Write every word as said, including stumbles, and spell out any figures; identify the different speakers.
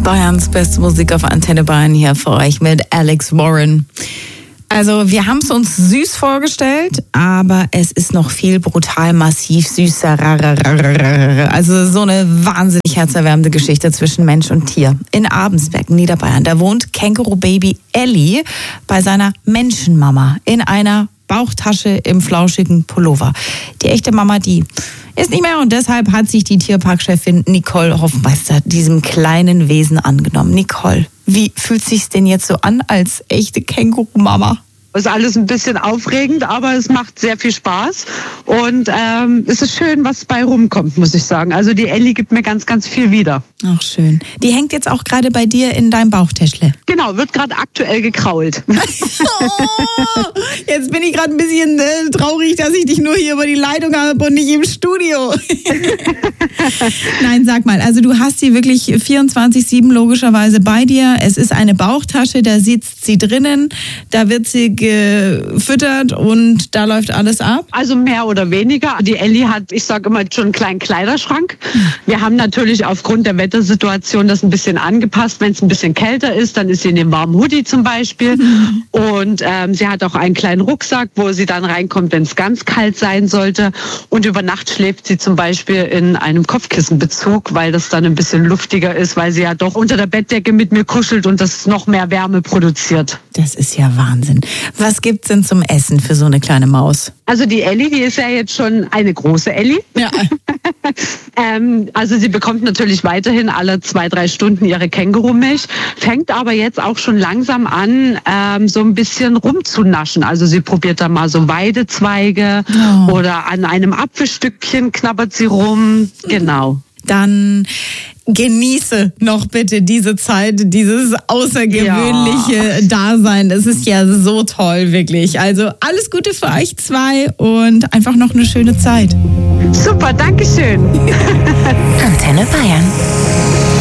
Speaker 1: Bayerns beste Musik auf Antenne Bayern hier für euch mit Alex Warren. Also wir haben es uns süß vorgestellt, aber es ist noch viel brutal massiv süßer. Also so eine wahnsinnig herzerwärmende Geschichte zwischen Mensch und Tier. In Abensberg, Niederbayern, da wohnt Känguru-Baby Elli bei seiner Menschenmama in einer Bauchtasche im flauschigen Pullover. Die echte Mama, die ist nicht mehr und deshalb hat sich die Tierparkchefin Nicole Hoffmeister diesem kleinen Wesen angenommen. Nicole, wie fühlt sich's denn jetzt so an als echte Känguru-Mama?
Speaker 2: Es ist alles ein bisschen aufregend, aber es macht sehr viel Spaß und ähm, es ist schön, was bei rumkommt, muss ich sagen. Also die Elli gibt mir ganz, ganz viel wieder.
Speaker 1: Ach schön. Die hängt jetzt auch gerade bei dir in deinem Bauchtäschle.
Speaker 2: Genau, wird gerade aktuell gekrault.
Speaker 1: Oh, jetzt bin ich gerade ein bisschen äh, traurig, dass ich dich nur hier über die Leitung habe und nicht im Studio. Nein, sag mal, also du hast sie wirklich vierundzwanzig sieben logischerweise bei dir. Es ist eine Bauchtasche, da sitzt sie drinnen, da wird sie gefüttert und da läuft alles ab?
Speaker 2: Also mehr oder weniger. Die Elli hat, ich sage immer, schon einen kleinen Kleiderschrank. Wir haben natürlich aufgrund der Wettersituation das ein bisschen angepasst. Wenn es ein bisschen kälter ist, dann ist sie in dem warmen Hoodie zum Beispiel. Mhm. Und ähm, sie hat auch einen kleinen Rucksack, wo sie dann reinkommt, wenn es ganz kalt sein sollte. Und über Nacht schläft sie zum Beispiel in einem Kopfkissenbezug, weil das dann ein bisschen luftiger ist, weil sie ja doch unter der Bettdecke mit mir kuschelt und das noch mehr Wärme produziert.
Speaker 1: Das ist ja Wahnsinn. Was gibt's denn zum Essen für so eine kleine Maus?
Speaker 2: Also die Elli, die ist ja jetzt schon eine große Elli. Ja. ähm, also sie bekommt natürlich weiterhin alle zwei, drei Stunden ihre Kängurumilch, fängt aber jetzt auch schon langsam an, ähm, so ein bisschen rumzunaschen. Also sie probiert da mal so Weidezweige oh. oder an einem Apfelstückchen knabbert sie rum. Genau.
Speaker 1: Dann genieße noch bitte diese Zeit, dieses außergewöhnliche ja. Dasein. Das ist ja so toll, wirklich. Also alles Gute für euch zwei und einfach noch eine schöne Zeit.
Speaker 2: Super, Dankeschön.
Speaker 3: Antenne Bayern.